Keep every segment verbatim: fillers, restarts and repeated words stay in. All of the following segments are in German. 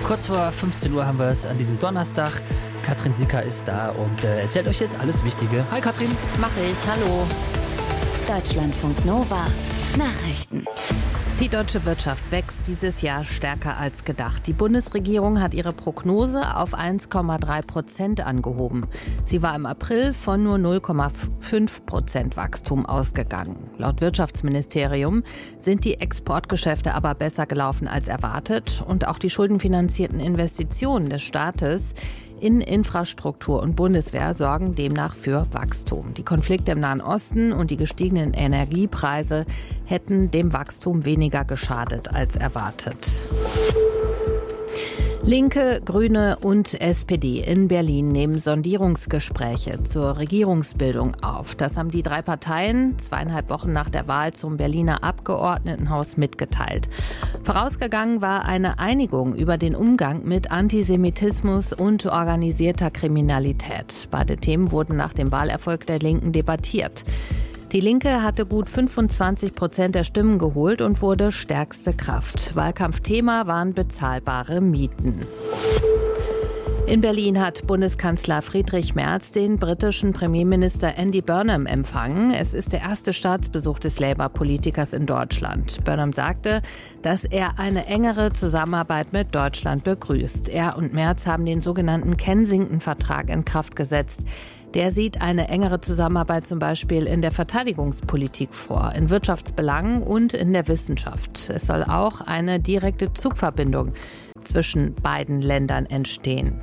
Kurz vor fünfzehn Uhr haben wir es an diesem Donnerstag. Katrin Sieker ist da und äh, erzählt euch jetzt alles Wichtige. Hi Katrin. Mach ich, hallo. Deutschlandfunk Nova. Nachrichten. Die deutsche Wirtschaft wächst dieses Jahr stärker als gedacht. Die Bundesregierung hat ihre Prognose auf eins Komma drei Prozent angehoben. Sie war im April von nur null Komma fünf Prozent Wachstum ausgegangen. Laut Wirtschaftsministerium sind die Exportgeschäfte aber besser gelaufen als erwartet und auch die schuldenfinanzierten Investitionen des Staates in Infrastruktur und Bundeswehr sorgen demnach für Wachstum. Die Konflikte im Nahen Osten und die gestiegenen Energiepreise hätten dem Wachstum weniger geschadet als erwartet. Linke, Grüne und S P D in Berlin nehmen Sondierungsgespräche zur Regierungsbildung auf. Das haben die drei Parteien zweieinhalb Wochen nach der Wahl zum Berliner Abgeordnetenhaus mitgeteilt. Vorausgegangen war eine Einigung über den Umgang mit Antisemitismus und organisierter Kriminalität. Beide Themen wurden nach dem Wahlerfolg der Linken debattiert. Die Linke hatte gut fünfundzwanzig Prozent der Stimmen geholt und wurde stärkste Kraft. Wahlkampfthema waren bezahlbare Mieten. In Berlin hat Bundeskanzler Friedrich Merz den britischen Premierminister Andy Burnham empfangen. Es ist der erste Staatsbesuch des Labour-Politikers in Deutschland. Burnham sagte, dass er eine engere Zusammenarbeit mit Deutschland begrüßt. Er und Merz haben den sogenannten Kensington-Vertrag in Kraft gesetzt. Der sieht eine engere Zusammenarbeit zum Beispiel in der Verteidigungspolitik vor, in Wirtschaftsbelangen und in der Wissenschaft. Es soll auch eine direkte Zugverbindung zwischen beiden Ländern entstehen.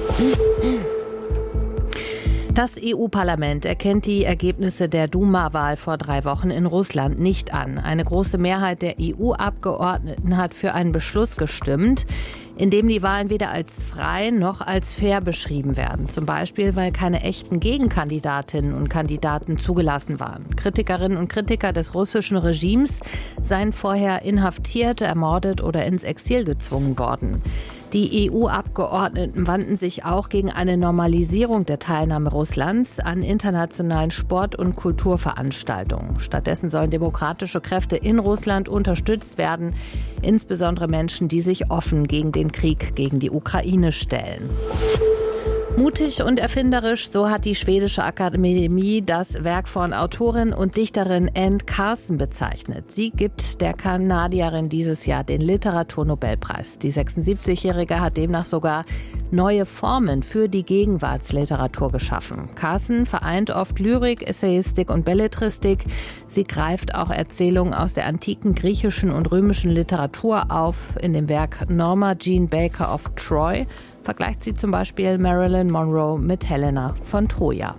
Das E U-Parlament erkennt die Ergebnisse der Duma-Wahl vor drei Wochen in Russland nicht an. Eine große Mehrheit der E U-Abgeordneten hat für einen Beschluss gestimmt, in dem die Wahlen weder als frei noch als fair beschrieben werden. Zum Beispiel, weil keine echten Gegenkandidatinnen und Kandidaten zugelassen waren. Kritikerinnen und Kritiker des russischen Regimes seien vorher inhaftiert, ermordet oder ins Exil gezwungen worden. Die E U-Abgeordneten wandten sich auch gegen eine Normalisierung der Teilnahme Russlands an internationalen Sport- und Kulturveranstaltungen. Stattdessen sollen demokratische Kräfte in Russland unterstützt werden, insbesondere Menschen, die sich offen gegen den Krieg gegen die Ukraine stellen. Mutig und erfinderisch, so hat die schwedische Akademie das Werk von Autorin und Dichterin Anne Carson bezeichnet. Sie gibt der Kanadierin dieses Jahr den Literaturnobelpreis. Die sechsundsiebzigjährige hat demnach sogar neue Formen für die Gegenwartsliteratur geschaffen. Carson vereint oft Lyrik, Essayistik und Belletristik. Sie greift auch Erzählungen aus der antiken griechischen und römischen Literatur auf. In dem Werk Norma Jean Baker of Troy vergleicht sie zum Beispiel Marilyn Monroe mit Helena von Troja.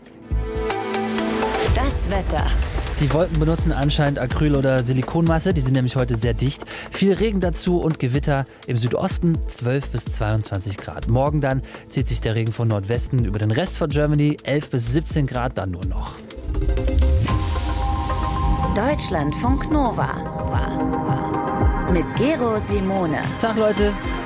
Das Wetter. Die Wolken benutzen anscheinend Acryl- oder Silikonmasse. Die sind nämlich heute sehr dicht. Viel Regen dazu und Gewitter im Südosten zwölf bis zweiundzwanzig Grad. Morgen dann zieht sich der Regen von Nordwesten über den Rest von Germany. elf bis siebzehn Grad dann nur noch. Deutschlandfunk Nova. Mit Gero Simone. Tag Leute.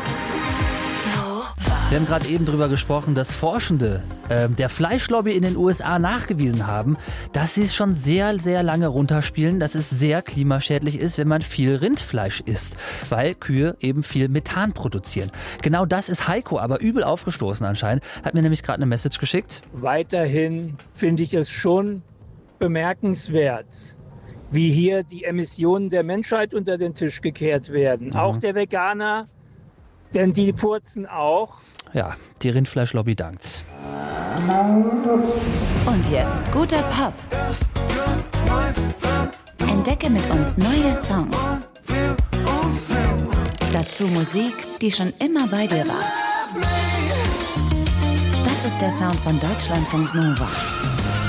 Wir haben gerade eben drüber gesprochen, dass Forschende äh, der Fleischlobby in den U S A nachgewiesen haben, dass sie es schon sehr, sehr lange runterspielen, dass es sehr klimaschädlich ist, wenn man viel Rindfleisch isst, weil Kühe eben viel Methan produzieren. Genau das ist Heiko aber übel aufgestoßen anscheinend, hat mir nämlich gerade eine Message geschickt. Weiterhin finde ich es schon bemerkenswert, wie hier die Emissionen der Menschheit unter den Tisch gekehrt werden. Mhm. Auch der Veganer, denn die furzen auch. Ja, die Rindfleischlobby dankt. Und jetzt guter Pop. Entdecke mit uns neue Songs. Dazu Musik, die schon immer bei dir war. Das ist der Sound von Deutschlandfunk Nova.